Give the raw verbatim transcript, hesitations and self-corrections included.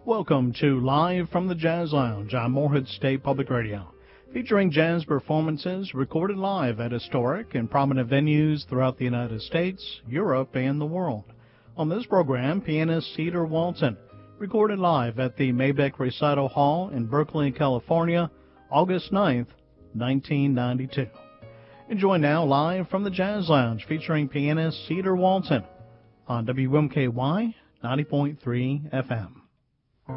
Welcome to Live from the Jazz Lounge on Morehead State Public Radio, featuring jazz performances recorded live at historic and prominent venues throughout the United States, Europe, and the world. On this program, pianist Cedar Walton, recorded live at the Mabeck Recital Hall in Berkeley, California, August ninth, nineteen ninety-two. Enjoy now Live from the Jazz Lounge, featuring pianist Cedar Walton on W M K Y ninety point three F M.